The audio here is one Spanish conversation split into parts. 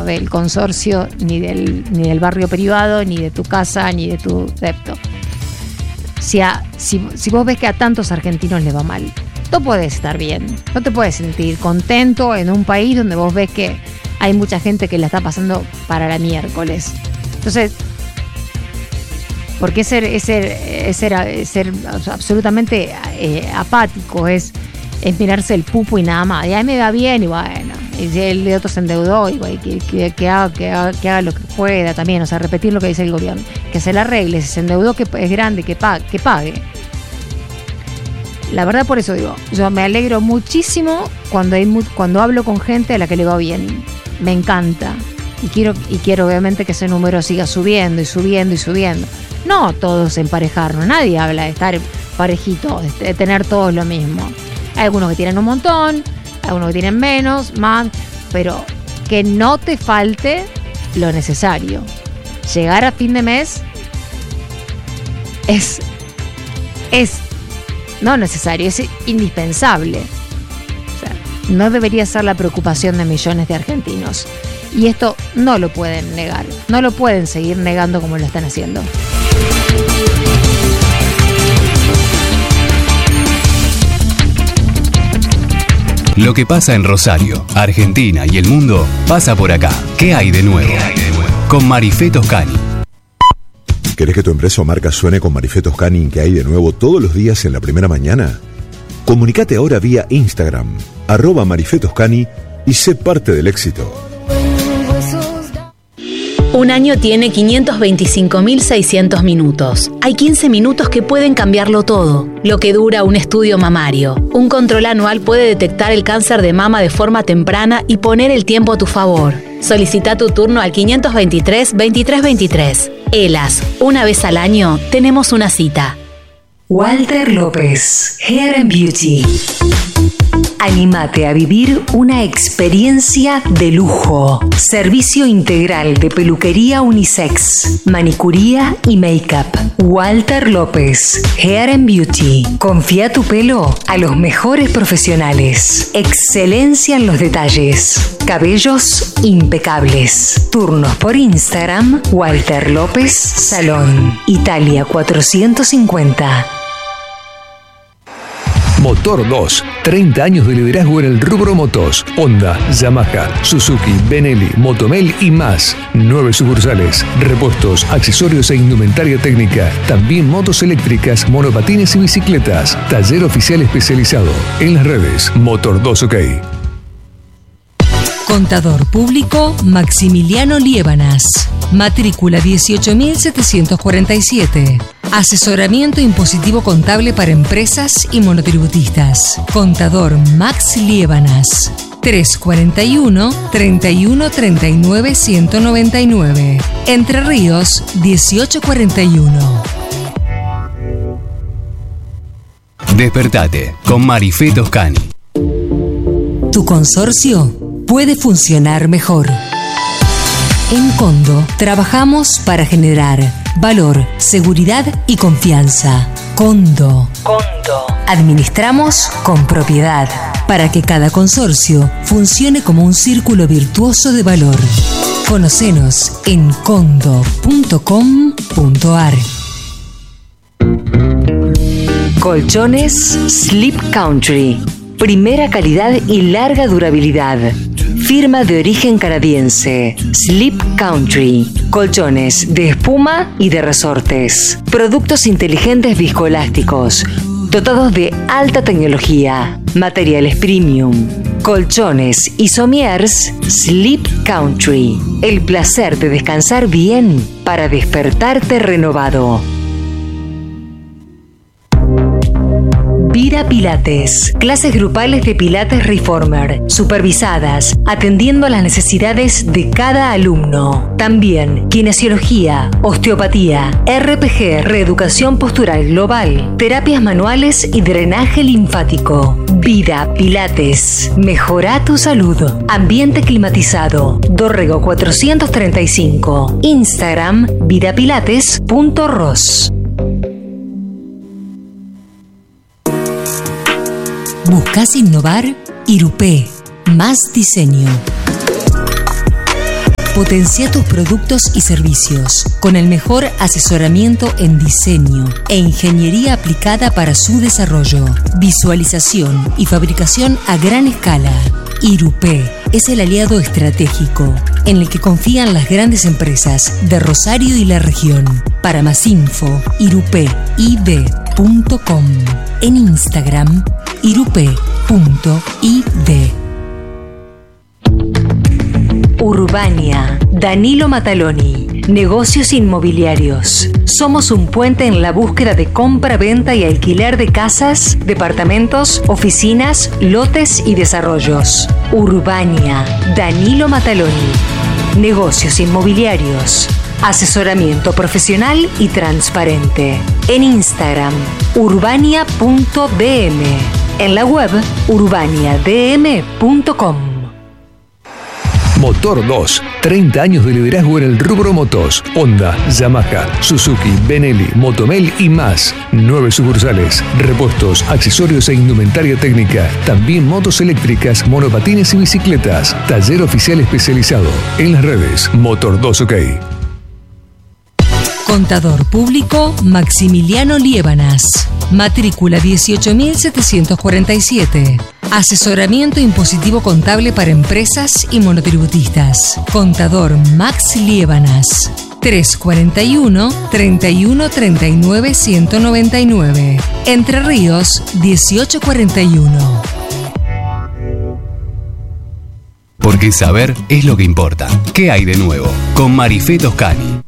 del consorcio, ni del barrio privado, ni de tu casa, ni de tu depto. Si vos ves que a tantos argentinos les va mal, no podés estar bien, no te puedes sentir contento en un país donde vos ves que hay mucha gente que la está pasando para la miércoles. Entonces, porque es ser absolutamente apático, es mirarse el pupo y nada más. Y ahí me va bien y bueno, y el de otro se endeudó y bueno, que haga lo que pueda también, o sea, repetir lo que dice el gobierno, que se la arregle, si se endeudó, que es grande, que pague. La verdad, por eso digo, yo me alegro muchísimo cuando hablo con gente a la que le va bien. Me encanta. Y quiero obviamente que ese número siga subiendo y subiendo y subiendo. No todos emparejarnos, nadie habla de estar parejitos, de tener todos lo mismo. Hay algunos que tienen un montón, algunos que tienen menos, más, pero que no te falte lo necesario. Llegar a fin de mes es no necesario, es indispensable. O sea, no debería ser la preocupación de millones de argentinos. Y esto no lo pueden negar, no lo pueden seguir negando como lo están haciendo. Lo que pasa en Rosario, Argentina y el mundo pasa por acá. ¿Qué hay de nuevo? Con Marifé Toscani. ¿Querés que tu empresa o marca suene con Marifé Toscani en ¿Qué hay de nuevo todos los días en la primera mañana? Comunicate ahora vía Instagram, @Marifé Toscani, y sé parte del éxito. Un año tiene 525.600 minutos. Hay 15 minutos que pueden cambiarlo todo. Lo que dura un estudio mamario. Un control anual puede detectar el cáncer de mama de forma temprana y poner el tiempo a tu favor. Solicita tu turno al 523-2323. ELAS, una vez al año tenemos una cita. Walter López, Hair and Beauty. Anímate a vivir una experiencia de lujo. Servicio integral de peluquería unisex, manicuría y make-up. Walter López, Hair and Beauty. Confía tu pelo a los mejores profesionales. Excelencia en los detalles. Cabellos impecables. Turnos por Instagram, Walter López Salón. Italia 450. Motor 2, 30 años de liderazgo en el rubro motos. Honda, Yamaha, Suzuki, Benelli, Motomel y más. 9 sucursales, repuestos, accesorios e indumentaria técnica. También motos eléctricas, monopatines y bicicletas. Taller oficial especializado. En las redes, Motor 2 OK. Contador Público Maximiliano Liébanas. Matrícula 18.747. Asesoramiento impositivo contable para empresas y monotributistas. Contador Max Liébanas. 341-3139-199. Entre Ríos, 1841. Despertate con Marifé Toscani. Tu consorcio puede funcionar mejor. En Condo trabajamos para generar valor, seguridad y confianza. Condo. Administramos con propiedad para que cada consorcio funcione como un círculo virtuoso de valor. Conocenos en condo.com.ar. Colchones Sleep Country. Primera calidad y larga durabilidad. Firma de origen canadiense. Sleep Country. Colchones de espuma y de resortes. Productos inteligentes viscoelásticos. Dotados de alta tecnología. Materiales premium. Colchones y sommiers Sleep Country. El placer de descansar bien para despertarte renovado. Vida Pilates. Clases grupales de Pilates Reformer, supervisadas, atendiendo a las necesidades de cada alumno. También kinesiología, osteopatía, RPG, reeducación postural global, terapias manuales y drenaje linfático. Vida Pilates. Mejora tu salud. Ambiente climatizado. Dorrego 435. Instagram vidapilates.ros. ¿Buscas innovar? Irupé. Más diseño. Potencia tus productos y servicios con el mejor asesoramiento en diseño e ingeniería aplicada para su desarrollo, visualización y fabricación a gran escala. IRUPE es el aliado estratégico en el que confían las grandes empresas de Rosario y la región. Para más info, irupeib.com. En Instagram, irupe.id. Urbania, Danilo Mataloni. Negocios inmobiliarios. Somos un puente en la búsqueda de compra, venta y alquiler de casas, departamentos, oficinas, lotes y desarrollos. Urbania, Danilo Mataloni. Negocios inmobiliarios. Asesoramiento profesional y transparente. En Instagram, urbania.dm. En la web, urbaniadm.com. Motor 2, 30 años de liderazgo en el rubro motos. Honda, Yamaha, Suzuki, Benelli, Motomel y más. 9 sucursales, repuestos, accesorios e indumentaria técnica. También motos eléctricas, monopatines y bicicletas. Taller oficial especializado. En las redes, Motor 2 OK. Contador Público Maximiliano Liébanas. Matrícula 18.747. Asesoramiento impositivo contable para empresas y monotributistas. Contador Max Liébanas. 341-3139-199. Entre Ríos, 1841. Porque saber es lo que importa. ¿Qué hay de nuevo? Con Marifé Toscani.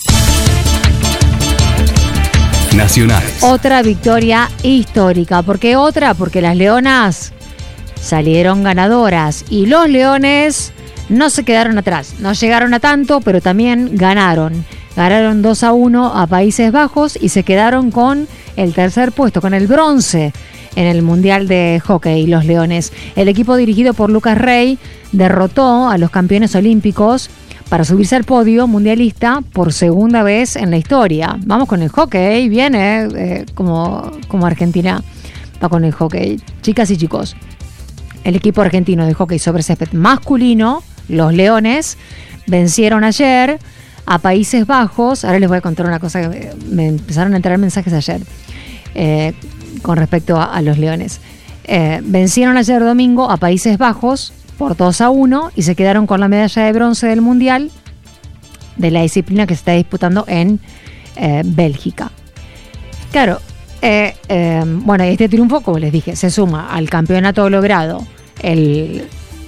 Nacionales. Otra victoria histórica. ¿Por qué otra? Porque las leonas salieron ganadoras y los leones no se quedaron atrás. No llegaron a tanto, pero también ganaron. Ganaron 2-1 a Países Bajos y se quedaron con el tercer puesto, con el bronce en el Mundial de Hockey, los leones. El equipo dirigido por Lucas Rey derrotó a los campeones olímpicos para subirse al podio mundialista por segunda vez en la historia. Vamos con el hockey, viene como Argentina va con el hockey. Chicas y chicos, el equipo argentino de hockey sobre césped masculino, los Leones, vencieron ayer a Países Bajos. Ahora les voy a contar una cosa que me empezaron a entrar mensajes ayer con respecto a los Leones. Vencieron ayer domingo a Países Bajos por 2-1 y se quedaron con la medalla de bronce del Mundial de la disciplina que se está disputando en Bélgica. Claro, bueno, este triunfo, como les dije, se suma al campeonato logrado el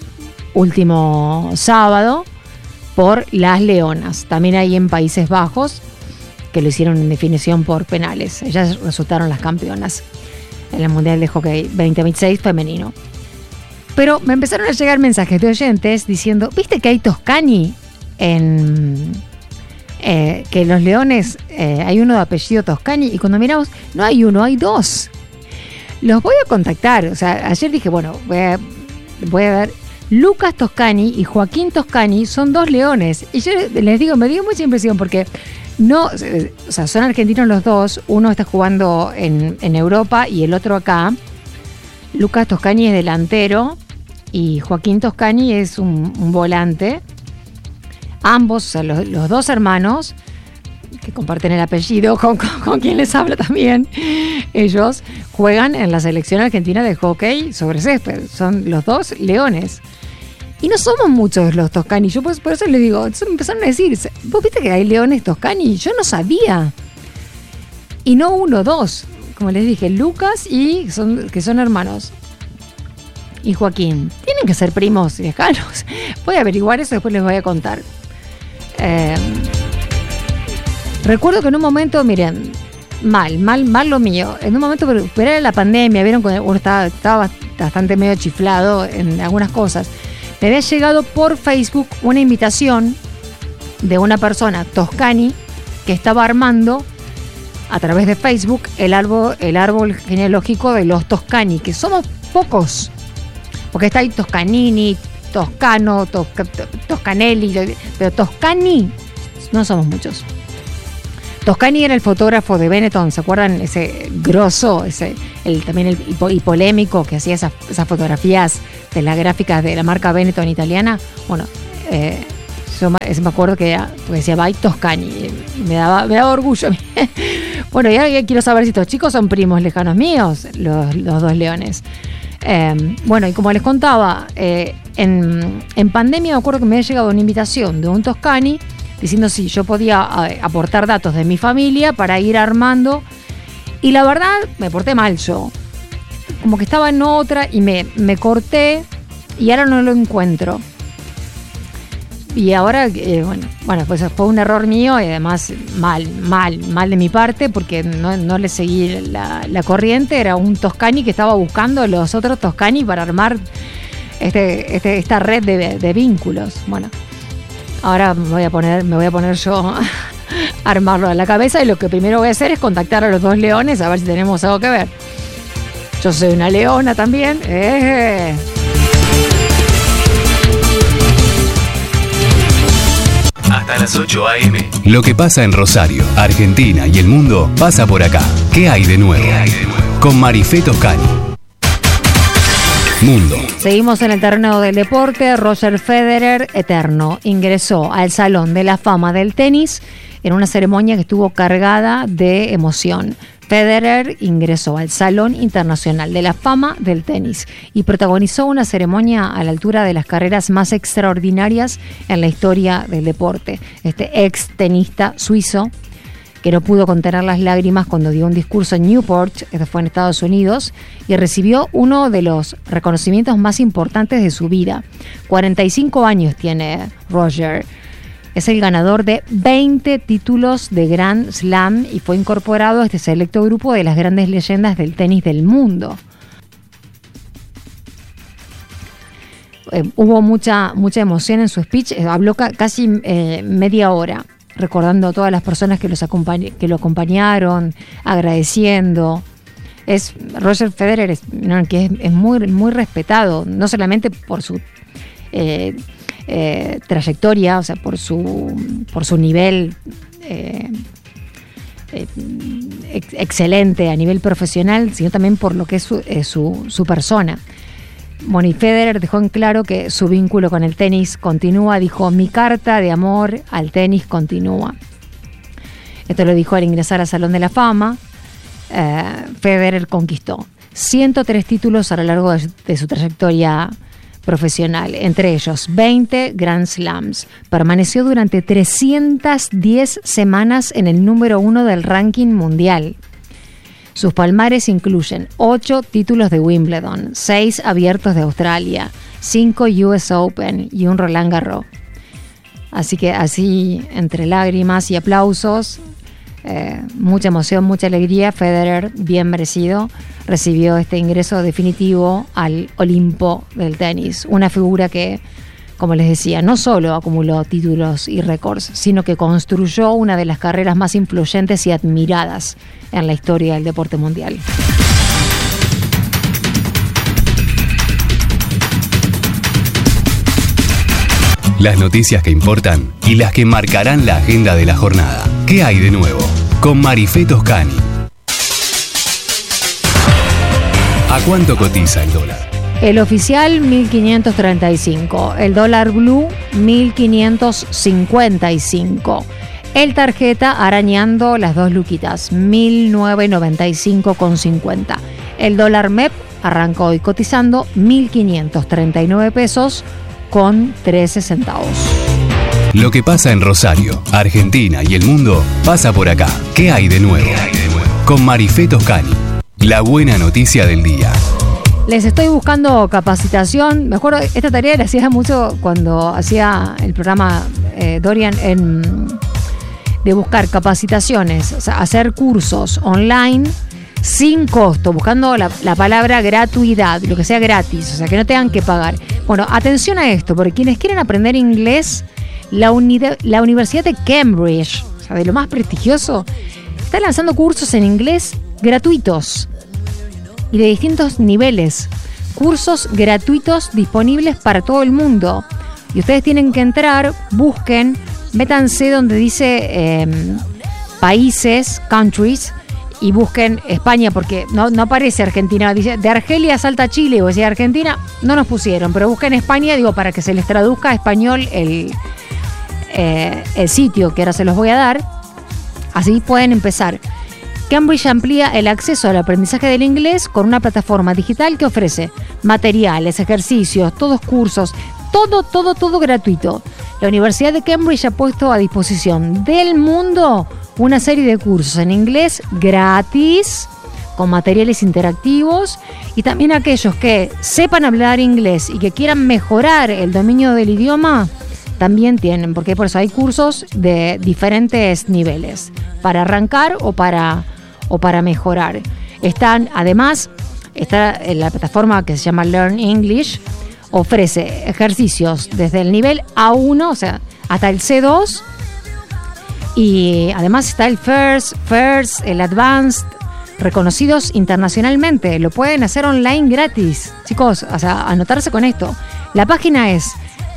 último sábado por las Leonas. También hay en Países Bajos, que lo hicieron en definición por penales. Ellas resultaron las campeonas en el Mundial de Hockey 2026 femenino. Pero me empezaron a llegar mensajes de oyentes diciendo, ¿viste que hay Toscani en que los Leones hay uno de apellido Toscani? Y cuando miramos, no hay uno, hay dos. Los voy a contactar. O sea, ayer dije, bueno, voy a ver. Lucas Toscani y Joaquín Toscani son dos leones. Y yo les digo, me dio mucha impresión porque no, o sea, son argentinos los dos. Uno está jugando en Europa y el otro acá. Lucas Toscani es delantero y Joaquín Toscani es un volante. Ambos, o sea, los dos hermanos, que comparten el apellido con quien les habla también, ellos juegan en la selección argentina de hockey sobre césped. Son los dos leones. Y no somos muchos los Toscani. Yo por eso les digo, me empezaron a decir, ¿vos viste que hay leones Toscani? Yo no sabía. Y no uno, dos. Como les dije, Lucas que son hermanos. Y Joaquín. Tienen que ser primos lejanos. Voy a averiguar eso, después les voy a contar. Recuerdo que en un momento, miren, mal lo mío. En un momento, pero era la pandemia, vieron que uno estaba bastante medio chiflado en algunas cosas. Me había llegado por Facebook una invitación de una persona, Toscani, que estaba armando a través de Facebook el árbol genealógico de los Toscani, que somos pocos, porque está ahí Toscanini, Toscano, Toscanelli, pero Toscani no somos muchos. Toscani era el fotógrafo de Benetton, ¿se acuerdan? Ese grosso, también el polémico que hacía esas fotografías de las gráficas de la marca Benetton italiana. Bueno, Yo me acuerdo que porque decía By Toscani, me daba orgullo. Bueno, ya quiero saber si estos chicos son primos lejanos míos, los dos leones. Bueno, y como les contaba, en pandemia me acuerdo que me había llegado una invitación de un Toscani diciendo si yo podía aportar datos de mi familia para ir armando. Y la verdad, me porté mal yo. Como que estaba en otra y me corté y ahora no lo encuentro. Y ahora, bueno, pues fue un error mío y además mal de mi parte porque no le seguí la corriente. Era un Toscani que estaba buscando los otros Toscani para armar esta red de vínculos. Bueno, ahora me voy a poner yo a armarlo a la cabeza y lo que primero voy a hacer es contactar a los dos leones a ver si tenemos algo que ver. Yo soy una leona también. Hasta las 8 a.m. Lo que pasa en Rosario, Argentina y el mundo pasa por acá. ¿Qué hay de nuevo? Con Marifé Toscani. Mundo. Seguimos en el terreno del deporte. Roger Federer, eterno, ingresó al Salón de la Fama del tenis en una ceremonia que estuvo cargada de emoción. Federer ingresó al Salón Internacional de la Fama del Tenis y protagonizó una ceremonia a la altura de las carreras más extraordinarias en la historia del deporte. Este ex tenista suizo, que no pudo contener las lágrimas cuando dio un discurso en Newport, esto fue en Estados Unidos, y recibió uno de los reconocimientos más importantes de su vida. 45 años tiene Roger. Es el ganador de 20 títulos de Grand Slam y fue incorporado a este selecto grupo de las grandes leyendas del tenis del mundo. Hubo mucha emoción en su speech, habló casi media hora, recordando a todas las personas que lo acompañaron, agradeciendo. Roger Federer que es muy respetado, no solamente por su trayectoria, o sea, por su nivel excelente a nivel profesional, sino también por lo que es su persona. Bueno, y Federer dejó en claro que su vínculo con el tenis continúa. Dijo: mi carta de amor al tenis continúa. Esto lo dijo al ingresar al Salón de la Fama. Federer conquistó 103 títulos a lo largo de su trayectoria profesional, entre ellos 20 Grand Slams. Permaneció durante 310 semanas en el número 1 del ranking mundial. Sus palmares incluyen 8 títulos de Wimbledon, 6 abiertos de Australia, 5 US Open y un Roland Garros. Así que así, entre lágrimas y aplausos, mucha emoción, mucha alegría, Federer, bien merecido, recibió este ingreso definitivo al Olimpo del tenis. Una figura que, como les decía, no solo acumuló títulos y récords, sino que construyó una de las carreras más influyentes y admiradas en la historia del deporte mundial. Las noticias que importan y las que marcarán la agenda de la jornada. ¿Qué hay de nuevo? Con Marifé Toscani. ¿A cuánto cotiza el dólar? El oficial 1.535, el dólar blue 1.555, el tarjeta arañando las 2 luquitas 1.995,50. El dólar MEP arrancó hoy cotizando 1.539 pesos con 13 centavos. Lo que pasa en Rosario, Argentina y el mundo pasa por acá. ¿Qué hay de nuevo? Con Marifé Toscani. La buena noticia del día. Les estoy buscando capacitación. Me acuerdo, esta tarea la hacía mucho cuando hacía el programa Dorian de buscar capacitaciones, o sea, hacer cursos online sin costo, buscando la palabra gratuidad, lo que sea gratis, o sea, que no tengan que pagar. Bueno, atención a esto, porque quienes quieren aprender inglés, la Universidad de Cambridge, o sea, de lo más prestigioso, está lanzando cursos en inglés gratuitos y de distintos niveles. Cursos gratuitos disponibles para todo el mundo. Y ustedes tienen que entrar, busquen, métanse donde dice países, countries, y busquen España, porque no aparece Argentina. Dice de Argelia salta Chile, o decía Argentina, no nos pusieron, pero busquen España, digo, para que se les traduzca a español el sitio que ahora se los voy a dar. Así pueden empezar. Cambridge amplía el acceso al aprendizaje del inglés con una plataforma digital que ofrece materiales, ejercicios, todos cursos, todo gratuito. La Universidad de Cambridge ha puesto a disposición del mundo una serie de cursos en inglés gratis, con materiales interactivos, y también aquellos que sepan hablar inglés y que quieran mejorar el dominio del idioma, también tienen, porque por eso hay cursos de diferentes niveles, para arrancar o para mejorar. Además, está en la plataforma que se llama Learn English, ofrece ejercicios desde el nivel A1, o sea, hasta el C2, y además está el First, el Advanced, reconocidos internacionalmente. Lo pueden hacer online gratis, chicos, o sea, anotarse con esto. La página es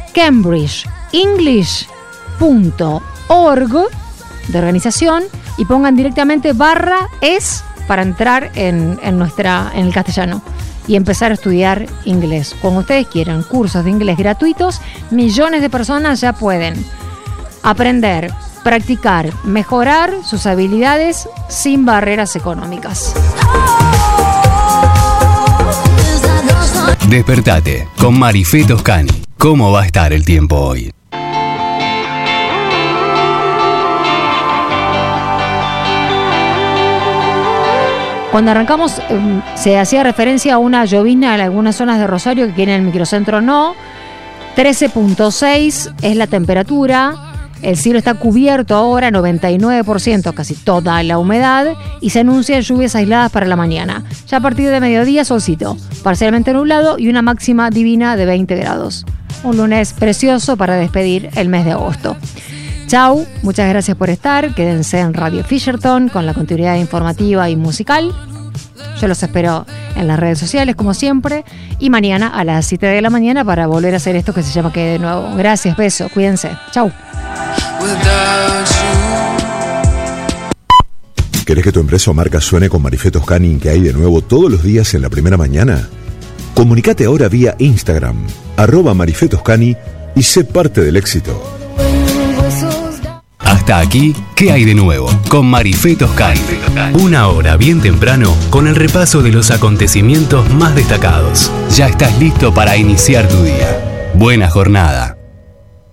cambridgeenglish.org de organización, y pongan directamente /es para entrar en el castellano y empezar a estudiar inglés. Cuando ustedes quieran cursos de inglés gratuitos, millones de personas ya pueden aprender, practicar, mejorar sus habilidades sin barreras económicas. Despertate con Marifé Toscani. ¿Cómo va a estar el tiempo hoy? Cuando arrancamos se hacía referencia a una llovizna en algunas zonas de Rosario, que aquí en el microcentro no. 13.6 es la temperatura. El cielo está cubierto ahora, 99%, casi toda la humedad, y se anuncian lluvias aisladas para la mañana. Ya a partir de mediodía, solcito, parcialmente nublado y una máxima divina de 20 grados. Un lunes precioso para despedir el mes de agosto. Chau, muchas gracias por estar. Quédense en Radio Fisherton con la continuidad informativa y musical. Yo los espero en las redes sociales, como siempre, y mañana a las 7 de la mañana para volver a hacer esto que se llama Que de Nuevo. Gracias, besos, cuídense. Chau. ¿Querés que tu empresa o marca suene con Marifé Toscani en Que hay de nuevo todos los días en la primera mañana? Comunicate ahora vía Instagram, @Marifé Toscani, y sé parte del éxito. Hasta aquí, ¿qué hay de nuevo? Con Marifé Toscani. Una hora bien temprano con el repaso de los acontecimientos más destacados. Ya estás listo para iniciar tu día. Buena jornada.